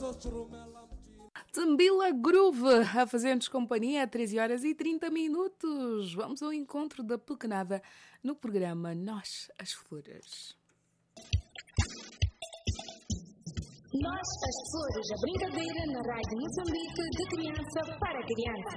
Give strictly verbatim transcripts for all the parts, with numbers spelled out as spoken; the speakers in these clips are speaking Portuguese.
Tambila Groove a fazer-nos companhia a treze horas e trinta minutos. Vamos ao encontro da pequenada no programa Nós, as Flores. Nós, as Flores, a brincadeira na Rádio Moçambique de criança para criança.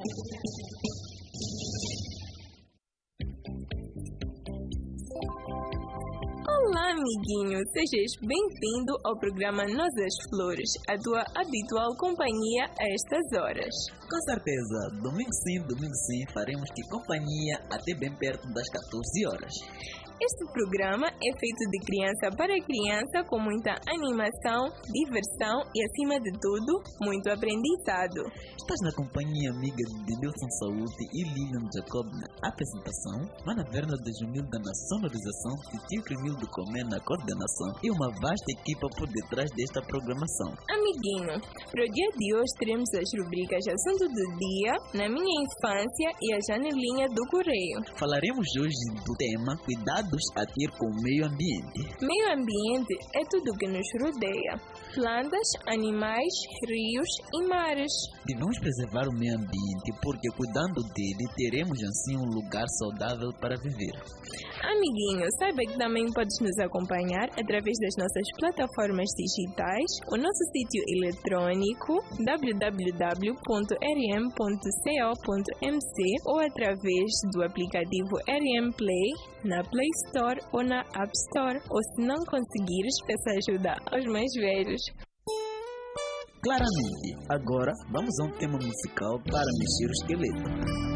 Olá, amiguinho! Sejas bem-vindo ao programa Nós as Flores, a tua habitual companhia a estas horas. Com certeza, domingo sim, domingo sim, faremos-te companhia até bem perto das catorze horas. Este programa é feito de criança para criança, com muita animação, diversão e, acima de tudo, muito aprendizado. Estás na companhia amiga de Nilson Saúde e Lilian Jacob na apresentação, Mana Verna de Jumilda na sonorização, Titio Cremildo Comé na coordenação e uma vasta equipa por detrás desta programação. Amiguinho, para o dia de hoje teremos as rubricas Assunto do Dia, Na Minha Infância e a Janelinha do Correio. Falaremos hoje do tema Cuidados a ter com o meio ambiente. Meio ambiente é tudo que nos rodeia: plantas, animais, rios e mares. Devemos preservar o meio ambiente porque, cuidando dele, teremos assim um lugar saudável para viver. Amiguinho, saiba que também podes nos acompanhar através das nossas plataformas digitais, o nosso sítio eletrônico w w w ponto r m ponto co ponto m c ou através do aplicativo R M Play na Play Store ou na App Store, ou se não conseguires, peça ajuda aos mais velhos. Claramente, agora vamos a um tema musical para mexer o esqueleto.